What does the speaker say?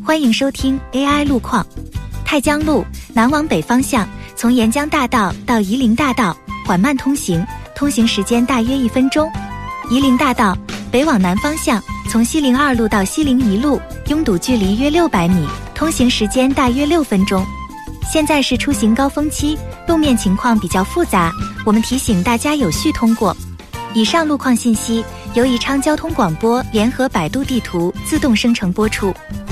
欢迎收听 AI 路况。太江路南往北方向，从沿江大道到夷陵大道缓慢通行，通行时间大约1分钟。夷陵大道北往南方向，从西陵2路到西陵1路，拥堵距离约600米，通行时间大约6分钟。现在是出行高峰期，路面情况比较复杂，我们提醒大家有序通过。以上路况信息由宜昌交通广播联合百度地图自动生成播出。